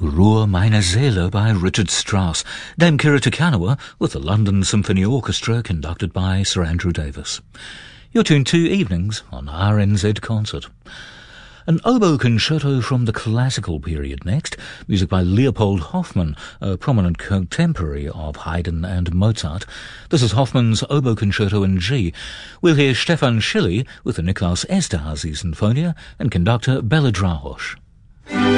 Ruhe meine Seele by Richard Strauss. Dame Kira Te with the London Symphony Orchestra conducted by Sir Andrew Davis. You're tuned to Evenings on RNZ Concert. An oboe concerto from the classical period next, music by Leopold Hoffmann, a prominent contemporary of Haydn and Mozart. This is Hoffmann's Oboe Concerto in G. We'll hear Stefan Schilly with the Niklaus Esterhazy Sinfonia and conductor Bela Drahosch.